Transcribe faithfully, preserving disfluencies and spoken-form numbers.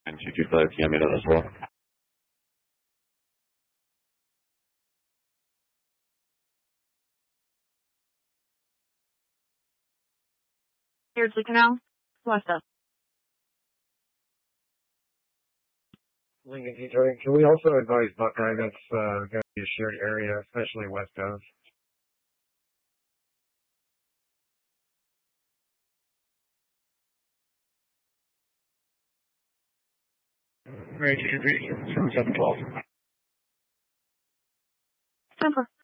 two two five P M in as well. Beardsley Canal, Celesta. Lincoln Detroit. Can we also advise Buckeye that's uh, going to be a shared area, especially west of? Right, two two three, seven twelve. Temper.